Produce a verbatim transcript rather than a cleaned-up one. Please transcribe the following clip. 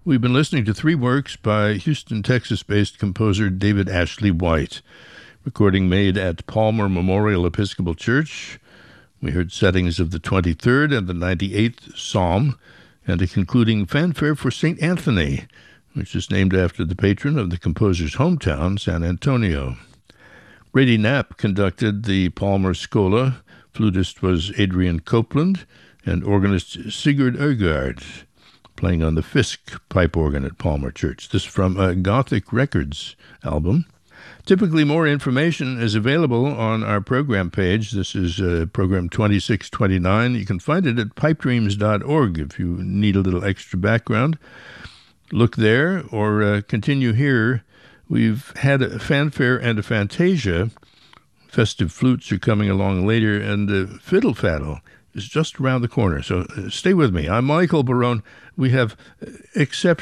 We've been listening to three works by Houston, Texas-based composer David Ashley White. Recording made at Palmer Memorial Episcopal Church. We heard settings of the twenty-third and the ninety-eighth Psalm, and a concluding fanfare for Saint Anthony, which is named after the patron of the composer's hometown, San Antonio. Brady Knapp conducted the Palmer Scola. Flutist was Adrian Copeland, and organist Sigurd Øgaard, playing on the Fisk pipe organ at Palmer Church. This from a Gothic Records album. Typically, more information is available on our program page. This is uh, program twenty-six twenty-nine. You can find it at pipe dreams dot org if you need a little extra background. Look there or uh, continue here. We've had a fanfare and a fantasia. Festive flutes are coming along later, and uh, Fiddle Faddle is just around the corner. So uh, stay with me. I'm Michael Barone. We have exceptional